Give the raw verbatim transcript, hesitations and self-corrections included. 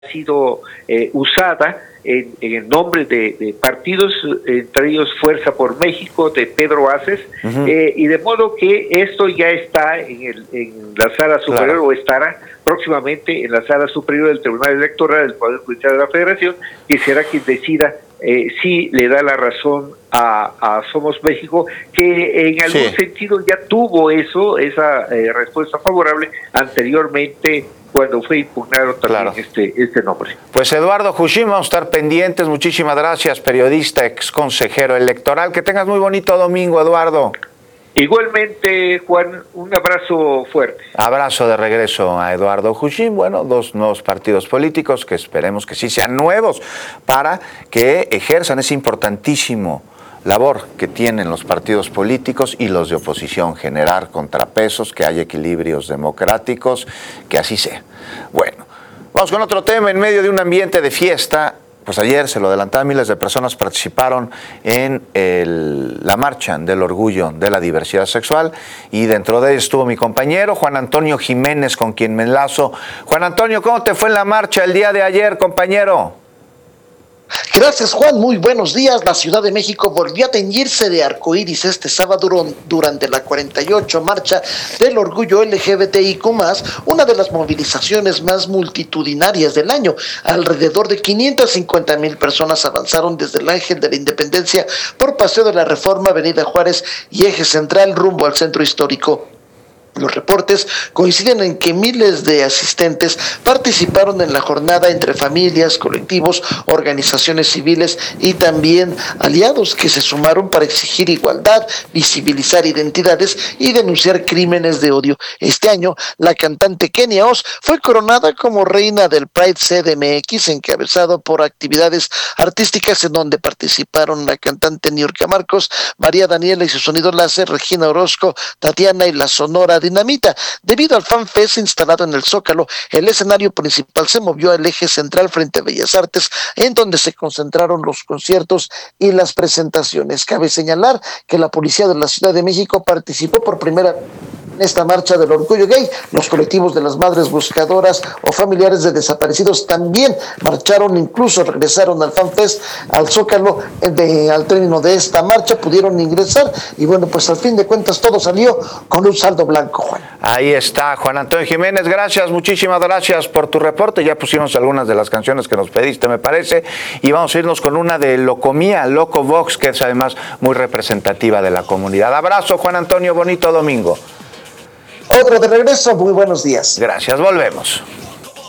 sido eh, usada en, en el nombre de, de partidos, entre ellos Fuerza por México, de Pedro Aces, uh-huh. eh, y de modo que esto ya está en, el, en la sala superior, claro. o estará próximamente en la sala superior del Tribunal Electoral del Poder Judicial de la Federación, que será quien decida eh, si le da la razón a, a Somos México, que en algún sí. sentido ya tuvo eso, esa eh, respuesta favorable anteriormente, cuando fue impugnado también claro. este, este nombre. Pues Eduardo Jushim, vamos a estar pendientes. Muchísimas gracias, periodista, ex consejero electoral. Que tengas muy bonito domingo, Eduardo. Igualmente, Juan, un abrazo fuerte. Abrazo de regreso a Eduardo Jushim. Bueno, dos nuevos partidos políticos que esperemos que sí sean nuevos para que ejerzan ese importantísimo labor que tienen los partidos políticos y los de oposición, generar contrapesos, que haya equilibrios democráticos, que así sea. Bueno, vamos con otro tema. En medio de un ambiente de fiesta, pues ayer se lo adelantaba, miles de personas participaron en el, la marcha del orgullo de la diversidad sexual, y dentro de ellos estuvo mi compañero Juan Antonio Jiménez, con quien me enlazo. Juan Antonio, ¿cómo te fue en la marcha el día de ayer, compañero? Gracias, Juan, muy buenos días. La Ciudad de México volvió a teñirse de arcoíris este sábado durante la cuarenta y ocho marcha del orgullo L G B T I Q más, una de las movilizaciones más multitudinarias del año. Alrededor de quinientas cincuenta mil personas avanzaron desde el Ángel de la Independencia por Paseo de la Reforma, Avenida Juárez y Eje Central rumbo al centro histórico. Los reportes coinciden en que miles de asistentes participaron en la jornada entre familias, colectivos, organizaciones civiles y también aliados que se sumaron para exigir igualdad, visibilizar identidades y denunciar crímenes de odio. Este año, la cantante Kenia Oz fue coronada como reina del Pride C D M X, encabezado por actividades artísticas en donde participaron la cantante Niurka Marcos, María Daniela y su sonido láser, Regina Orozco, Tatiana y la Sonora Dinamita. Debido al Fan Fest instalado en el Zócalo, el escenario principal se movió al eje central frente a Bellas Artes, en donde se concentraron los conciertos y las presentaciones. Cabe señalar que la Policía de la Ciudad de México participó por primera vez en esta marcha del orgullo gay. Los colectivos de las madres buscadoras o familiares de desaparecidos también marcharon, incluso regresaron al Fan Fest, al Zócalo. De, al término de esta marcha pudieron ingresar y bueno, pues al fin de cuentas todo salió con un saldo blanco. Juan. Ahí está, Juan Antonio Jiménez, gracias, muchísimas gracias por tu reporte. Ya pusimos algunas de las canciones que nos pediste, me parece, y vamos a irnos con una de Locomía, Loco Vox, que es además muy representativa de la comunidad. Abrazo, Juan Antonio, bonito domingo. Otro de regreso, muy buenos días. Gracias, volvemos.